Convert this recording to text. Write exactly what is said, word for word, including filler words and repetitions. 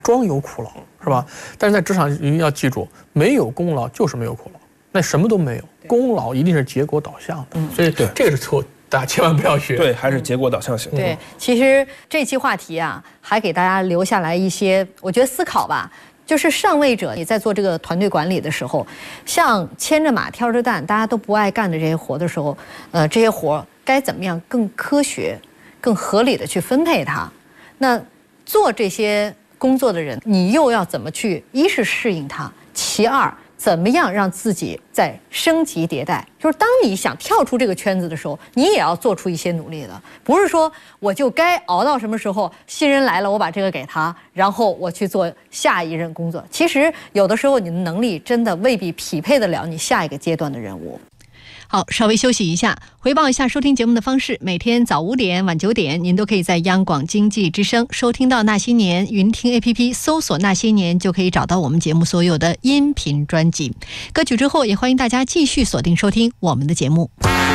装有苦劳，是吧？但是在职场一定要记住，没有功劳就是没有苦劳，那什么都没有，功劳一定是结果导向的，嗯、所以这个是错，大家千万不要学。 对，还是结果导向型。 对，其实这期话题啊，还给大家留下来一些，我觉得思考吧。就是上位者，你在做这个团队管理的时候，像牵着马挑着担，大家都不爱干的这些活的时候，呃，这些活该怎么样更科学、更合理的去分配它？那做这些工作的人，你又要怎么去？一是适应它，其二，怎么样让自己在升级迭代？就是当你想跳出这个圈子的时候，你也要做出一些努力的，不是说我就该熬到什么时候新人来了，我把这个给他，然后我去做下一任工作。其实有的时候你的能力真的未必匹配得了你下一个阶段的任务。 好，稍微休息一下，回报一下收听节目的方式。每天早五点、晚九点，您都可以在央广经济之声收听到那些年，云听 A P P 搜索那些年，就可以找到我们节目所有的音频专辑。歌曲之后，也欢迎大家继续锁定收听我们的节目。